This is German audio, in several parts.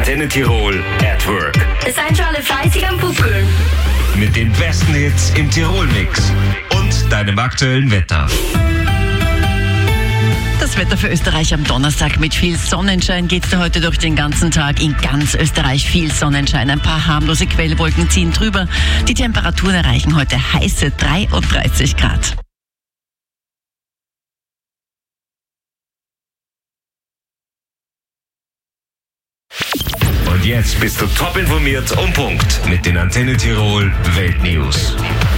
Antenne Tirol at Work. Seid schon alle fleißig am Pupkeln. Mit den besten Hits im Tirol-Mix und deinem aktuellen Wetter. Das Wetter für Österreich am Donnerstag mit viel Sonnenschein geht es heute durch den ganzen Tag. In ganz Österreich viel Sonnenschein. Ein paar harmlose Quellwolken ziehen drüber. Die Temperaturen erreichen heute heiße 33 Grad. Und jetzt bist du top informiert und Punkt mit den Antenne Tirol Weltnews.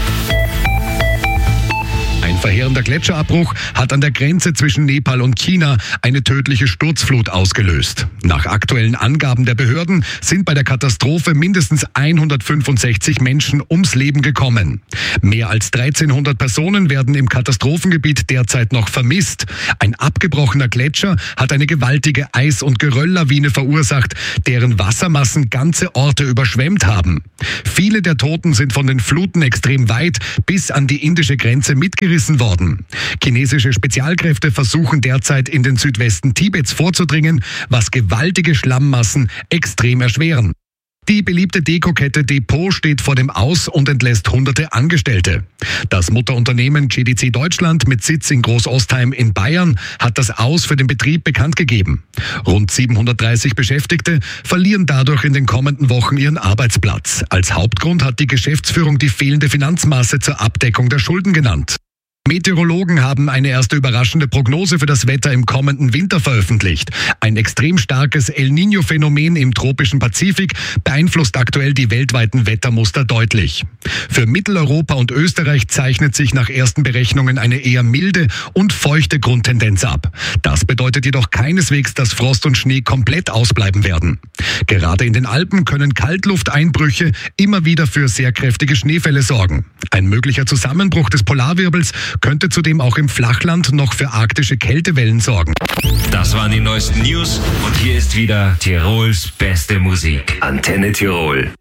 Ein verheerender Gletscherabbruch hat an der Grenze zwischen Nepal und China eine tödliche Sturzflut ausgelöst. Nach aktuellen Angaben der Behörden sind bei der Katastrophe mindestens 165 Menschen ums Leben gekommen. Mehr als 1300 Personen werden im Katastrophengebiet derzeit noch vermisst. Ein abgebrochener Gletscher hat eine gewaltige Eis- und Gerölllawine verursacht, deren Wassermassen ganze Orte überschwemmt haben. Viele der Toten sind von den Fluten extrem weit bis an die indische Grenze mitgerissen worden. Chinesische Spezialkräfte versuchen derzeit in den Südwesten Tibets vorzudringen, was gewaltige Schlammmassen extrem erschweren. Die beliebte Dekokette Depot steht vor dem Aus und entlässt hunderte Angestellte. Das Mutterunternehmen GDC Deutschland mit Sitz in Großostheim in Bayern hat das Aus für den Betrieb bekannt gegeben. Rund 730 Beschäftigte verlieren dadurch in den kommenden Wochen ihren Arbeitsplatz. Als Hauptgrund hat die Geschäftsführung die fehlende Finanzmasse zur Abdeckung der Schulden genannt. Meteorologen haben eine erste überraschende Prognose für das Wetter im kommenden Winter veröffentlicht. Ein extrem starkes El Niño-Phänomen im tropischen Pazifik beeinflusst aktuell die weltweiten Wettermuster deutlich. Für Mitteleuropa und Österreich zeichnet sich nach ersten Berechnungen eine eher milde und feuchte Grundtendenz ab. Das bedeutet jedoch keineswegs, dass Frost und Schnee komplett ausbleiben werden. Gerade in den Alpen können Kaltlufteinbrüche immer wieder für sehr kräftige Schneefälle sorgen. Ein möglicher Zusammenbruch des Polarwirbels könnte zudem auch im Flachland noch für arktische Kältewellen sorgen. Das waren die neuesten News und hier ist wieder Tirols beste Musik. Antenne Tirol.